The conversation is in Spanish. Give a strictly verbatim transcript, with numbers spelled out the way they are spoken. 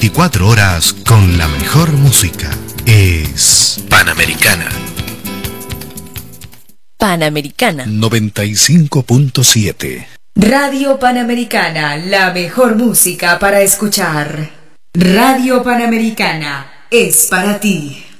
veinticuatro horas con la mejor música. Es Panamericana. Panamericana noventa y cinco punto siete. Radio Panamericana, la mejor música para escuchar. Radio Panamericana es para ti.